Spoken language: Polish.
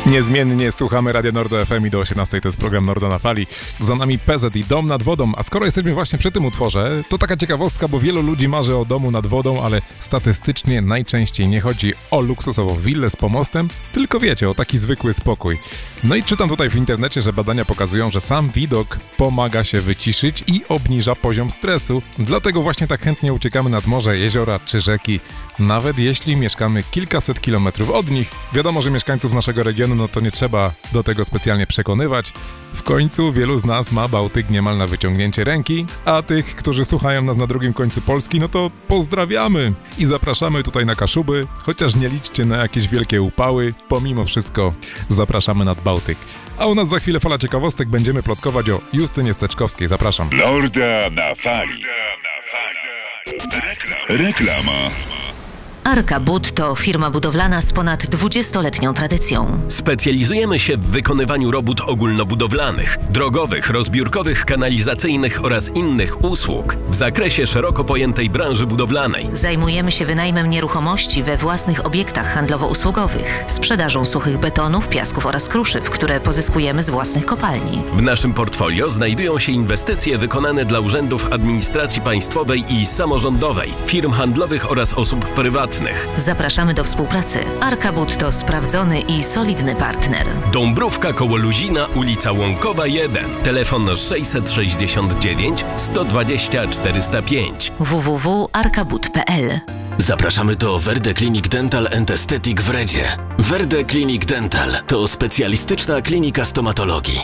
Niezmiennie słuchamy Radia Nordo FM i do 18 to jest program Nordo na fali. Za nami PZ i Dom nad wodą, a skoro jesteśmy właśnie przy tym utworze, to taka ciekawostka, bo wielu ludzi marzy o domu nad wodą, ale statystycznie najczęściej nie chodzi o luksusową willę z pomostem, tylko wiecie, o taki zwykły spokój. No i czytam tutaj w internecie, że badania pokazują, że sam widok pomaga się wyciszyć i obniża poziom stresu, dlatego właśnie tak chętnie uciekamy nad morze, jeziora czy rzeki, nawet jeśli mieszkamy kilkaset kilometrów od nich. Wiadomo, że mieszkańców naszego regionu no to nie trzeba do tego specjalnie przekonywać. W końcu wielu z nas ma Bałtyk niemal na wyciągnięcie ręki, a tych, którzy słuchają nas na drugim końcu Polski, no to pozdrawiamy i zapraszamy tutaj na Kaszuby, chociaż nie liczcie na jakieś wielkie upały, pomimo wszystko zapraszamy nad Bałtyk. A u nas za chwilę fala ciekawostek, będziemy plotkować o Justynie Steczkowskiej. Zapraszam. Norda na fali. Reklama. Arka Bud to firma budowlana z ponad 20-letnią tradycją. Specjalizujemy się w wykonywaniu robót ogólnobudowlanych, drogowych, rozbiórkowych, kanalizacyjnych oraz innych usług w zakresie szeroko pojętej branży budowlanej. Zajmujemy się wynajmem nieruchomości we własnych obiektach handlowo-usługowych, sprzedażą suchych betonów, piasków oraz kruszyw, które pozyskujemy z własnych kopalni. W naszym portfolio znajdują się inwestycje wykonane dla urzędów administracji państwowej i samorządowej, firm handlowych oraz osób prywatnych. Zapraszamy do współpracy. Arka Bud to sprawdzony i solidny partner. Dąbrówka koło Luzina, ulica Łąkowa 1. Telefon 669 120 405. www.arkabud.pl. Zapraszamy do Verde Clinic Dental and Aesthetic w Redzie. Verde Clinic Dental to specjalistyczna klinika stomatologii.